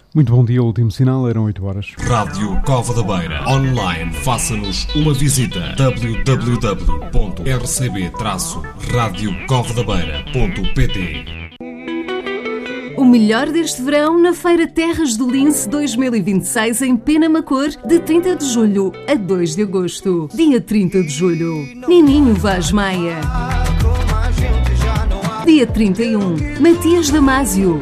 Muito bom dia, o último sinal, eram 8 horas. Rádio Cova da Beira. Online, faça-nos uma visita. www.rcb-radiocovadabeira.pt. O melhor deste verão na Feira Terras do Lince 2026 em Penamacor, de 30 de julho a 2 de agosto. Dia 30 de julho, Nininho Vaz Maia. Dia 31, Matias Damasio.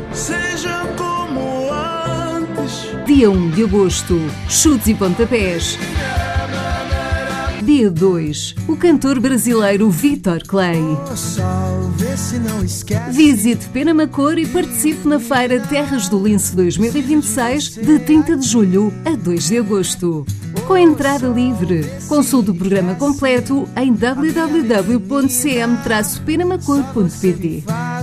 Dia 1 de agosto, Chutes e Pontapés. Dia 2, o cantor brasileiro Vitor Clay. Visite Penamacor e participe na Feira Terras do Lince 2026, de 30 de julho a 2 de agosto. Com entrada livre. Consulte o programa completo em www.cm-penamacor.pt.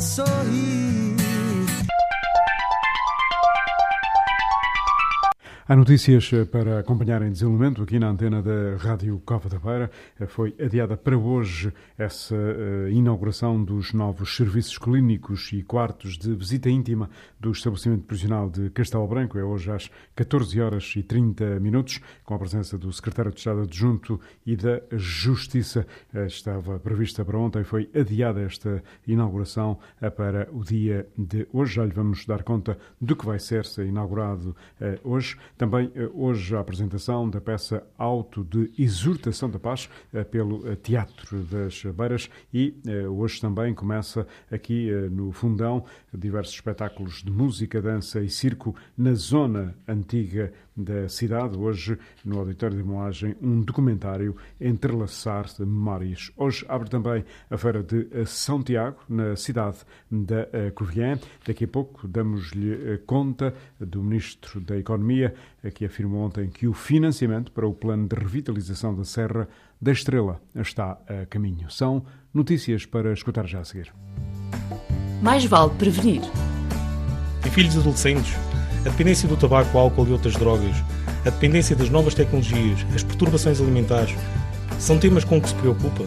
Há notícias para acompanhar em desenvolvimento aqui na antena da Rádio Cova da Beira. Foi adiada para hoje essa inauguração dos novos serviços clínicos e quartos de visita íntima do estabelecimento prisional de Castelo Branco. É hoje às 14 horas e 30 minutos, com a presença do Secretário de Estado Adjunto e da Justiça. Estava prevista para ontem, foi adiada esta inauguração para o dia de hoje. Já lhe vamos dar conta do que vai ser inaugurado hoje. Também hoje a apresentação da peça Auto de Exortação da Paz pelo Teatro das Beiras e hoje também começa aqui no Fundão diversos espetáculos de música, dança e circo na zona antiga da cidade. Hoje no Auditório de Moagem um documentário Entrelaçar Memórias. Hoje abre também a Feira de São Tiago na cidade da Covilhã. Daqui a pouco damos-lhe conta do Ministro da Economia, que afirmou ontem que o financiamento para o plano de revitalização da Serra da Estrela está a caminho. São notícias para escutar já a seguir. Mais vale prevenir. Em filhos adolescentes, a dependência do tabaco, álcool e outras drogas, a dependência das novas tecnologias, as perturbações alimentares, são temas com que se preocupa?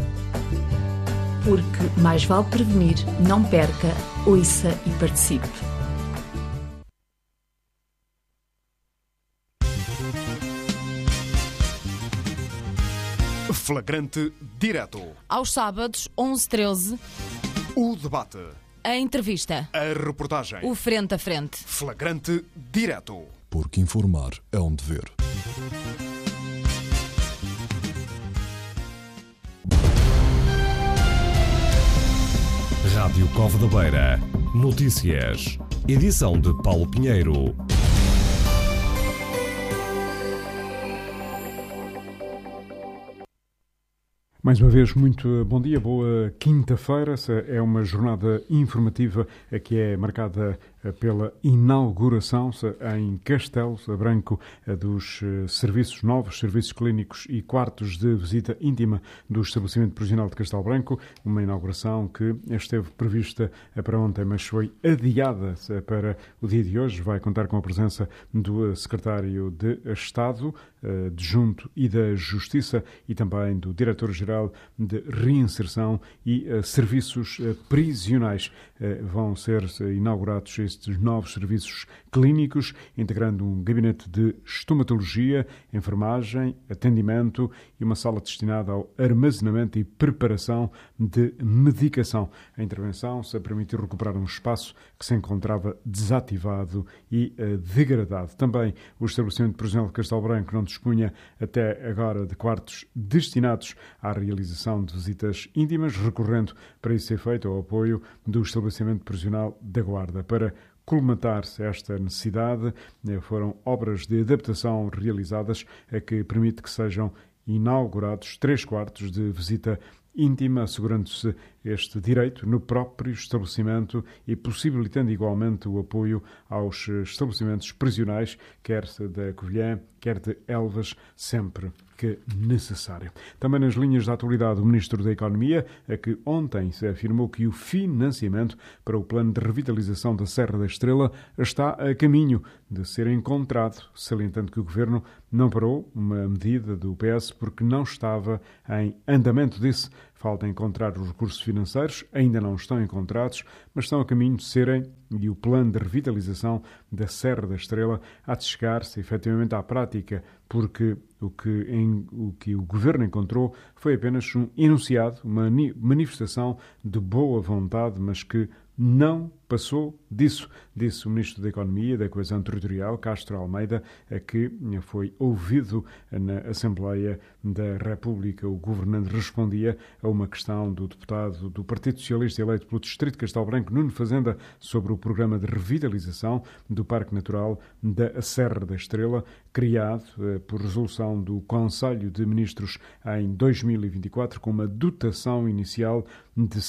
Porque mais vale prevenir, não perca, ouça e participe. Flagrante Direto. Aos sábados, 11h13. O debate. A entrevista. A reportagem. O frente a frente. Flagrante Direto. Porque informar é um dever. Rádio Cova da Beira. Notícias. Edição de Paulo Pinheiro. Mais uma vez, muito bom dia, boa quinta-feira. É uma jornada informativa que é marcada pela inauguração em Castelo Branco dos novos serviços clínicos e quartos de visita íntima do estabelecimento prisional de Castelo Branco. Uma inauguração que esteve prevista para ontem, mas foi adiada para o dia de hoje. Vai contar com a presença do Secretário de Estado Adjunto e da Justiça e também do Diretor-Geral de Reinserção e Serviços Prisionais. Vão ser inaugurados estes novos serviços clínicos, integrando um gabinete de estomatologia, enfermagem, atendimento e uma sala destinada ao armazenamento e preparação de medicação. A intervenção se permitiu recuperar um espaço que se encontrava desativado e degradado. Também o estabelecimento prisional de Castelo Branco não dispunha até agora de quartos destinados à realização de visitas íntimas, recorrendo para esse efeito ao apoio do estabelecimento prisional da Guarda. Para colmatar-se esta necessidade, foram obras de adaptação realizadas que permite que sejam inaugurados 3 quartos de visita íntima, assegurando-se este direito no próprio estabelecimento e possibilitando igualmente o apoio aos estabelecimentos prisionais, quer da Covilhã, quer de Elvas, sempre que necessário. Também nas linhas da atualidade, o Ministro da Economia, que ontem se afirmou que o financiamento para o plano de revitalização da Serra da Estrela está a caminho de ser encontrado, salientando que o Governo não parou uma medida do PS porque não estava em andamento. Disse Falta encontrar os recursos financeiros, ainda não estão encontrados, mas estão a caminho de serem, e o plano de revitalização da Serra da Estrela há de chegar-se efetivamente à prática, porque o que o Governo encontrou foi apenas um enunciado, uma manifestação de boa vontade, mas que não passou disso, disse o Ministro da Economia e da Coesão Territorial, Castro Almeida, que foi ouvido na Assembleia da República. O governante respondia a uma questão do deputado do Partido Socialista eleito pelo Distrito de Castelo Branco, Nuno Fazenda, sobre o programa de revitalização do Parque Natural da Serra da Estrela, criado por resolução do Conselho de Ministros em 2024, com uma dotação inicial de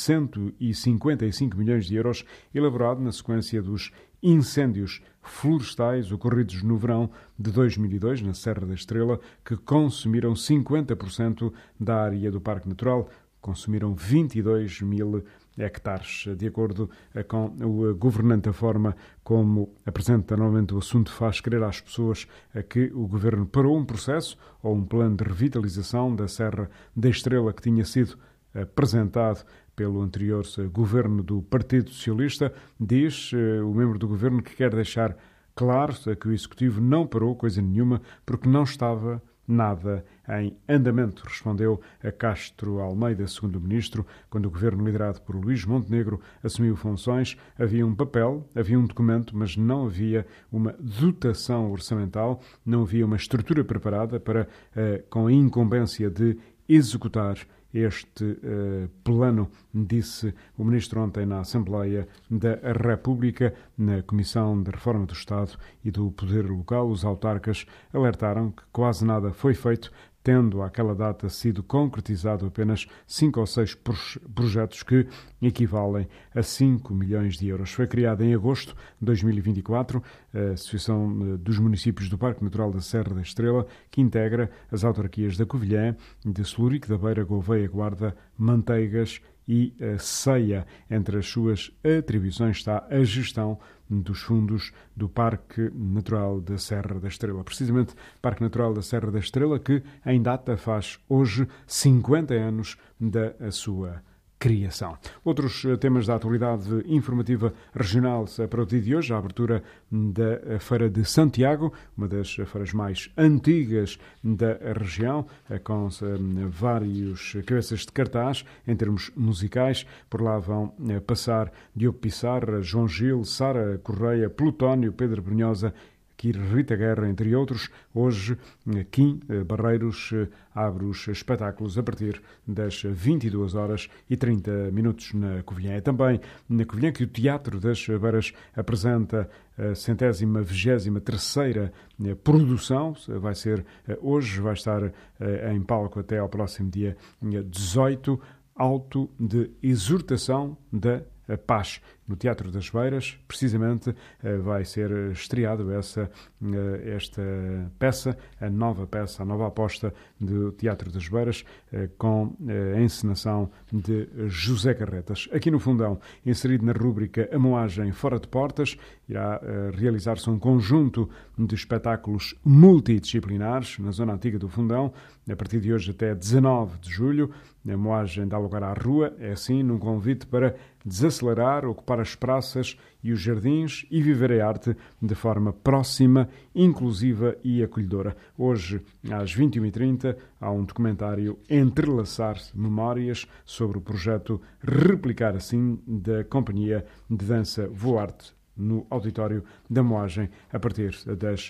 155 milhões de euros, elaborado na sequência dos incêndios florestais ocorridos no verão de 2002, na Serra da Estrela, que consumiram 50% da área do Parque Natural, consumiram 22 mil hectares. De acordo com o governante, a forma como apresenta normalmente o assunto faz crer às pessoas que o Governo parou um processo ou um plano de revitalização da Serra da Estrela que tinha sido apresentado pelo anterior governo do Partido Socialista. Diz o membro do governo que quer deixar claro que o Executivo não parou coisa nenhuma porque não estava nada em andamento, respondeu a Castro Almeida, segundo o ministro. Quando o governo liderado por Luís Montenegro assumiu funções, havia um papel, havia um documento, mas não havia uma dotação orçamental, não havia uma estrutura preparada para, com a incumbência de executar este plano, disse o Ministro ontem na Assembleia da República. Na Comissão de Reforma do Estado e do Poder Local, os autarcas alertaram que quase nada foi feito, tendo àquela data sido concretizado apenas 5 ou 6 projetos que equivalem a 5 milhões de euros. Foi criada em agosto de 2024 a Associação dos Municípios do Parque Natural da Serra da Estrela, que integra as autarquias da Covilhã, de Celurico da Beira, Gouveia, Guarda, Manteigas e Ceia. Entre as suas atribuições está a gestão dos fundos do Parque Natural da Serra da Estrela. Precisamente, Parque Natural da Serra da Estrela, que em data faz hoje 50 anos da sua criação. Outros temas da atualidade informativa regional para o dia de hoje: a abertura da Feira de Santiago, uma das feiras mais antigas da região, com vários cabeças de cartaz em termos musicais. Por lá vão passar Diogo Pissarra, João Gil, Sara Correia, Plutónio, Pedro Brunhosa, Rita Guerra, entre outros. Hoje, Kim Barreiros abre os espetáculos a partir das 22h30 na Covilhã. É também na Covilhã que o Teatro das Beiras apresenta a 123ª produção. Hoje vai estar em palco até ao próximo dia 18, Auto de Exortação da Paz. No Teatro das Beiras, precisamente, vai ser estreado esta peça, a nova aposta do Teatro das Beiras, com a encenação de José Carretas. Aqui no Fundão, inserido na rúbrica A Moagem Fora de Portas, irá realizar-se um conjunto de espetáculos multidisciplinares na zona antiga do Fundão, a partir de hoje até 19 de julho. A moagem dá lugar à rua, é assim, num convite para desacelerar, ocupar as praças e os jardins e viver a arte de forma próxima, inclusiva e acolhedora. Hoje, às 21h30, há um documentário Entrelaçar Memórias sobre o projeto Replicar Assim da Companhia de Dança Voarte, no auditório da Moagem, a partir das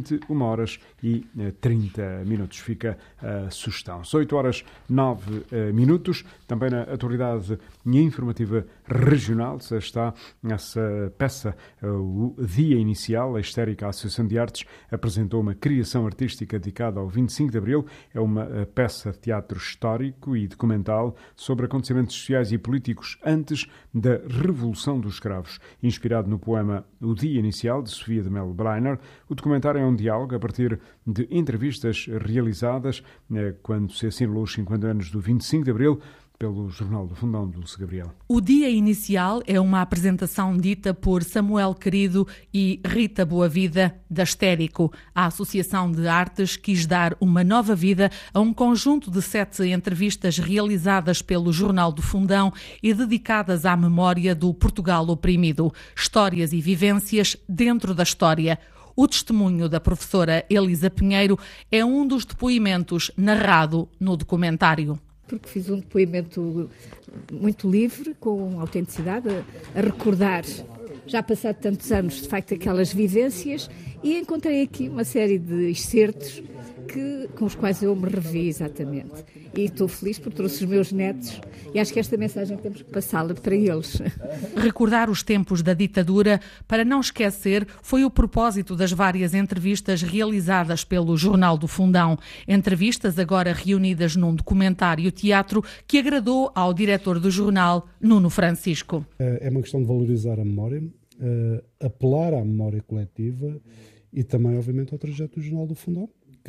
21h30. Fica a sugestão. São 8h09. Também na atualidade informativa regional está essa peça, o Dia Inicial. A Histérica Associação de Artes apresentou uma criação artística dedicada ao 25 de Abril. É uma peça de teatro histórico e documental sobre acontecimentos sociais e políticos antes da Revolução dos Escravos, inspirado no poema O Dia Inicial, de Sofia de Melo Breiner. O documentário é um diálogo a partir de entrevistas realizadas quando se assinalou os 50 anos do 25 de Abril, pelo Jornal do Fundão, Dulce Gabriel. O dia inicial é uma apresentação dita por Samuel Querido e Rita Boavida, da Estérico. A Associação de Artes quis dar uma nova vida a um conjunto de 7 entrevistas realizadas pelo Jornal do Fundão e dedicadas à memória do Portugal oprimido. Histórias e vivências dentro da história. O testemunho da professora Elisa Pinheiro é um dos depoimentos narrado no documentário. Porque fiz um depoimento muito livre, com autenticidade, a recordar, já passado tantos anos, de facto, aquelas vivências, e encontrei aqui uma série de excertos com os quais eu me revi exatamente. E estou feliz porque trouxe os meus netos e acho que esta mensagem temos que passá-la para eles. Recordar os tempos da ditadura para não esquecer foi o propósito das várias entrevistas realizadas pelo Jornal do Fundão. Entrevistas agora reunidas num documentário-teatro que agradou ao diretor do jornal, Nuno Francisco. É uma questão de valorizar a memória, apelar à memória coletiva e também, obviamente, ao trajeto do Jornal do Fundão,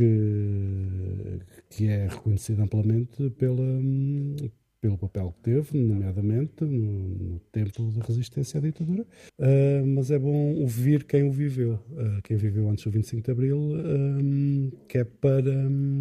que é reconhecido amplamente pelo papel que teve, nomeadamente no tempo da resistência à ditadura. Mas é bom ouvir quem o viveu, quem viveu antes do 25 de Abril, que é para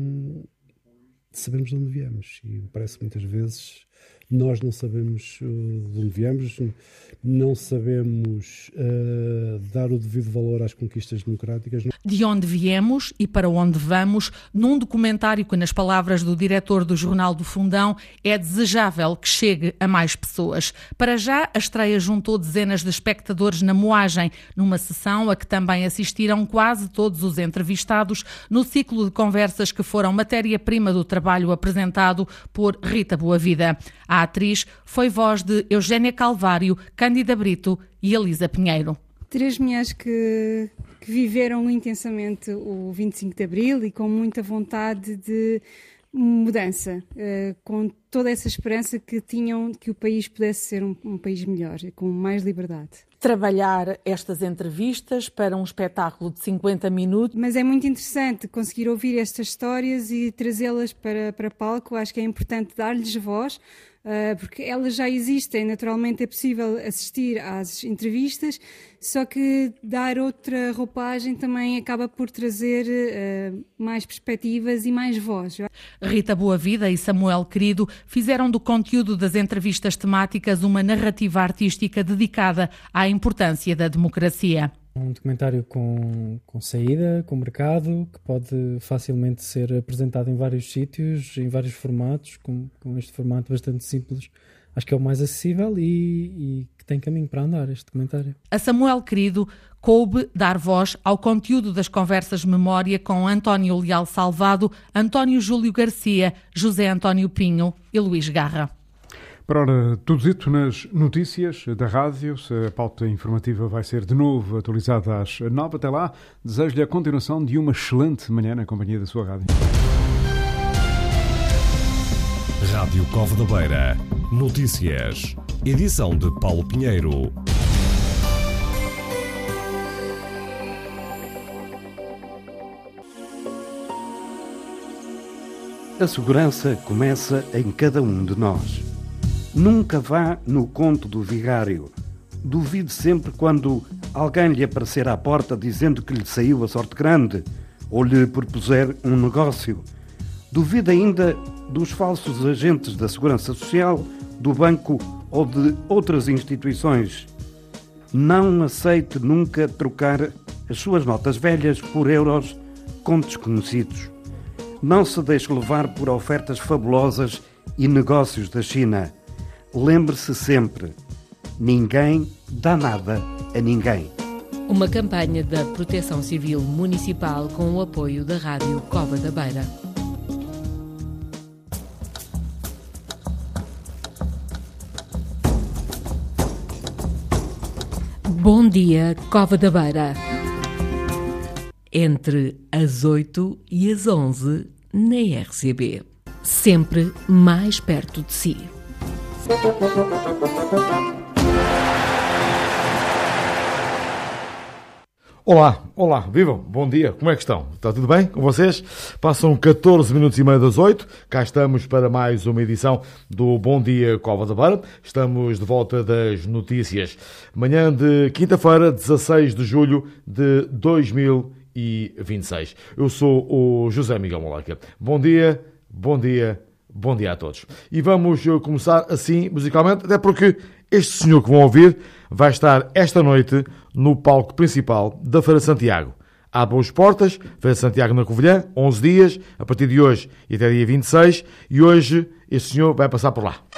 sabermos de onde viemos. E parece que muitas vezes nós não sabemos de onde viemos, não sabemos dar o devido valor às conquistas democráticas. De onde viemos e para onde vamos, num documentário que, nas palavras do diretor do Jornal do Fundão, é desejável que chegue a mais pessoas. Para já, a estreia juntou dezenas de espectadores na Moagem, numa sessão a que também assistiram quase todos os entrevistados no ciclo de conversas que foram matéria-prima do trabalho apresentado por Rita Boavida. A atriz foi voz de Eugénia Calvário, Cândida Brito e Elisa Pinheiro. 3 mulheres que viveram intensamente o 25 de Abril e com muita vontade de mudança, com toda essa esperança que tinham que o país pudesse ser um país melhor, com mais liberdade. Trabalhar estas entrevistas para um espetáculo de 50 minutos. Mas é muito interessante conseguir ouvir estas histórias e trazê-las para palco. Acho que é importante dar-lhes voz, porque elas já existem, naturalmente é possível assistir às entrevistas, só que dar outra roupagem também acaba por trazer mais perspectivas e mais voz. Rita Boavida e Samuel Querido fizeram do conteúdo das entrevistas temáticas uma narrativa artística dedicada à importância da democracia. Um documentário com saída, com mercado, que pode facilmente ser apresentado em vários sítios, em vários formatos, com este formato bastante simples. Acho que é o mais acessível e que tem caminho para andar este documentário. A Samuel Querido coube dar voz ao conteúdo das conversas memória com António Leal Salvado, António Júlio Garcia, José António Pinho e Luís Garra. Para ora, tudo dito nas notícias da rádio. A pauta informativa vai ser de novo atualizada às 9. Até lá, desejo-lhe a continuação de uma excelente manhã na companhia da sua rádio. Rádio Cova da Beira. Notícias. Edição de Paulo Pinheiro. A segurança começa em cada um de nós. Nunca vá no conto do vigário. Duvide sempre quando alguém lhe aparecer à porta dizendo que lhe saiu a sorte grande ou lhe propuser um negócio. Duvide ainda dos falsos agentes da Segurança Social, do banco ou de outras instituições. Não aceite nunca trocar as suas notas velhas por euros com desconhecidos. Não se deixe levar por ofertas fabulosas e negócios da China. Lembre-se sempre, ninguém dá nada a ninguém. Uma campanha da Proteção Civil Municipal com o apoio da Rádio Cova da Beira. Bom dia, Cova da Beira. Entre as 8 e as 11 na RCB. Sempre mais perto de si. Olá, vivam, bom dia, como é que estão? Está tudo bem com vocês? Passam 14 minutos e meio das 8, cá estamos para mais uma edição do Bom Dia Cova da Beira. Estamos de volta das notícias. Manhã de quinta-feira, 16 de julho de 2026. Eu sou o José Miguel Moleca. Bom dia a todos. E vamos começar assim, musicalmente, até porque este senhor que vão ouvir vai estar esta noite no palco principal da Feira de Santiago. Abre as portas, Feira de Santiago na Covilhã, 11 dias, a partir de hoje e até dia 26, e hoje este senhor vai passar por lá.